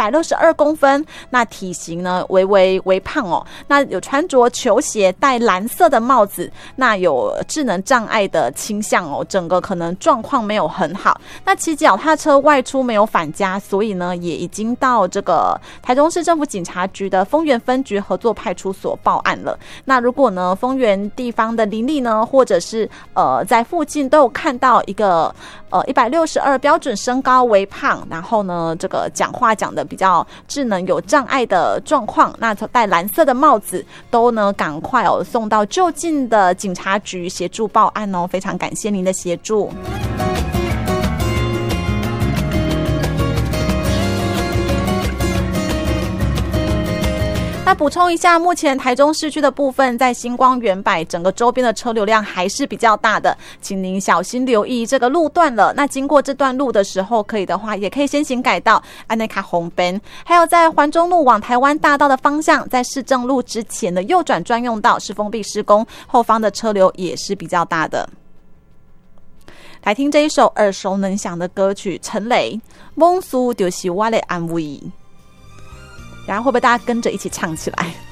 162公分，那体型呢微胖哦，那有穿着球鞋，戴蓝色的帽子，那有智能障碍的倾向哦，整个可能状况没有很好。那骑脚踏车外出没有返家，所以呢也已经到这个台中市政府警察局的丰原分局合作派出所报案了。那如果呢丰原地方的邻里呢，或者是在附近都有看到一个162标准身高微胖，然后呢这个讲话讲的比较智能有障碍的状况，那戴蓝色的帽子，都呢赶快送到就近的警察局协助报案哦，非常感谢您的协助。那补充一下，目前台中市区的部分，在星光远百整个周边的车流量还是比较大的，请您小心留意这个路段了。那经过这段路的时候，可以的话也可以先行改道安内卡红边，还有在环中路往台湾大道的方向，在市政路之前的右转专用道是封闭施工，后方的车流也是比较大的。来听这一首耳熟能详的歌曲，陈雷梦诉就是我的安慰，然后会不会大家跟着一起唱起来？